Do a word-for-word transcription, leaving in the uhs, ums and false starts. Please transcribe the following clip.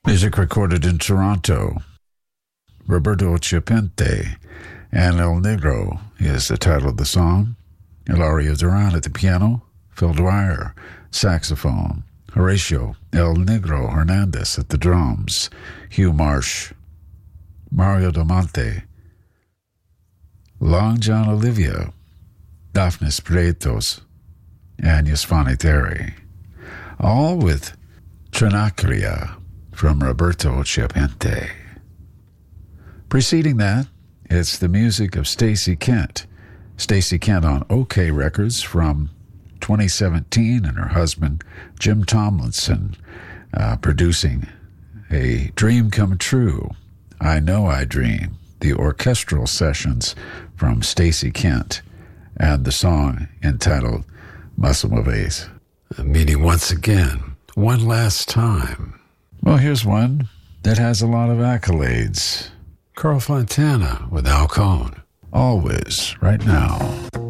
Music recorded in Toronto. Roberto Chiapente and El Negro is the title of the song. Hilario Duran at the piano, Phil Dwyer, saxophone, Horatio El Negro Hernandez at the drums, Hugh Marsh, Mario Damonte, Long John Olivia, Daphnis Prietos, and Yusfani Terry, all with Trinacria from Roberto Chiapente. Preceding that, it's the music of Stacey Kent. Stacey Kent on OK Records from twenty seventeen, and her husband Jim Tomlinson uh, producing A Dream Come True, I Know I Dream, the orchestral sessions from Stacey Kent, and the song entitled Muscle Moves. Meeting once again, one last time. Well, here's one that has a lot of accolades. Carl Fontana with Al Cohn. Always, right now.